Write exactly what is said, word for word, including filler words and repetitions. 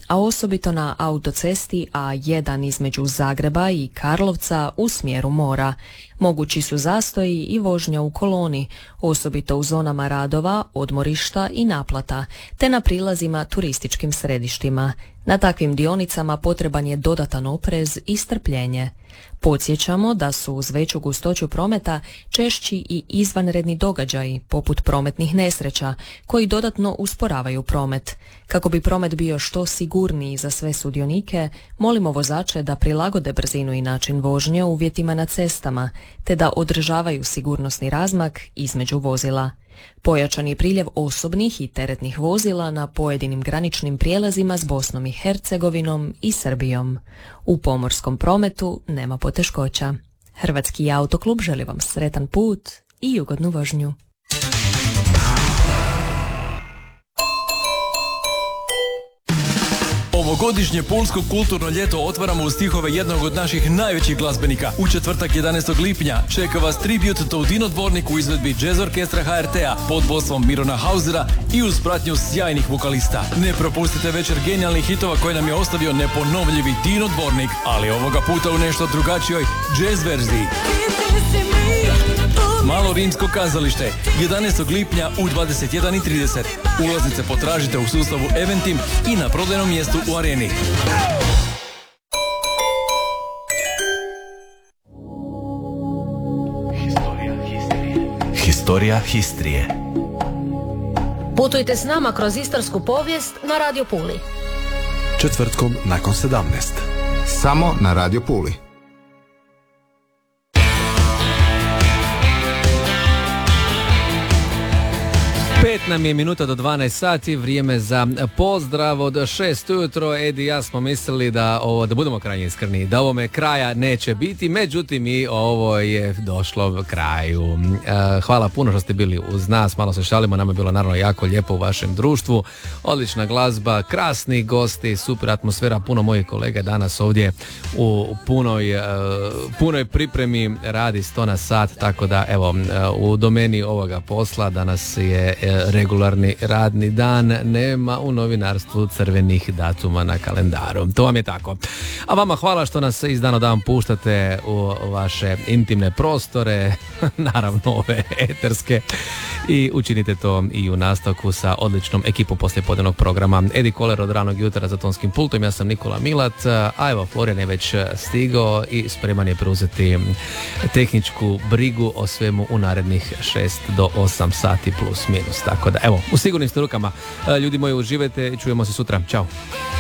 a osobito na autocesti A jedan između Zagreba i Karlovca u smjeru mora. Mogući su zastoji i vožnja u koloni, osobito u zonama radova, odmorišta i naplata, te na prilazima turističkim središtima. Na takvim dionicama potreban je dodatan oprez i strpljenje. Podsjećamo da su uz veću gustoću prometa češći i izvanredni događaji, poput prometnih nesreća, koji dodatno usporavaju promet. Kako bi promet bio što sigurniji za sve sudionike, molimo vozače da prilagode brzinu i način vožnje uvjetima na cestama, te da održavaju sigurnosni razmak između vozila. Pojačan je priljev osobnih i teretnih vozila na pojedinim graničnim prijelazima s Bosnom i Hercegovinom i Srbijom. U pomorskom prometu nema poteškoća. Hrvatski autoklub želi vam sretan put i ugodnu vožnju. Ovogodišnje pulsko kulturno ljeto otvaramo uz stihove jednog od naših najvećih glazbenika. U četvrtak jedanaestog lipnja čeka vas tribut Toudino Dvornik u izvedbi Jazz Orkestra H R T-a pod vodstvom Mirona Hausera i uz pratnju sjajnih vokalista. Ne propustite večer genijalnih hitova koje nam je ostavio neponovljivi Dino Dvornik, ali ovoga puta u nešto drugačijoj jazz verziji. Malo rimsko kazalište, jedanaestog lipnja u dvadeset jedan i trideset. Ulaznice potražite u sustavu Eventim i na prodajnom mjestu u Areni. Historija Histrije. Putujte s nama kroz istarsku povijest na Radio Puli. Četvrtkom nakon sedamnaest. Samo na Radio Puli. Pet nam je minuta do dvanaest sati, vrijeme za pozdrav od šest ujutro. Edi i ja smo mislili da ovo, da budemo krajnje iskreni, da ovome kraja neće biti, međutim i ovo je došlo kraju. Hvala puno što ste bili uz nas, malo se šalimo, nama je bilo naravno jako lijepo u vašem društvu, odlična glazba, krasni gosti, super atmosfera, puno mojih kolega danas ovdje u punoj, punoj pripremi radi sto na sat, tako da evo, u domeni ovoga posla danas je regularni radni dan, nema u novinarstvu crvenih datuma na kalendaru. To vam je tako. A vama hvala što nas iz dana u dan puštate u vaše intimne prostore, naravno ove eterske, i učinite to i u nastavku sa odličnom ekipom poslijepodnevnog programa. Edi Koler od ranog jutra za tonskim pultom, ja sam Nikola Milat, a evo Florian je već stigao i spreman je preuzeti tehničku brigu o svemu u narednih šest do osam sati plus minus. Tako da, evo, u sigurnim ste rukama. Ljudi moji, uživajte i čujemo se sutra. Ćao.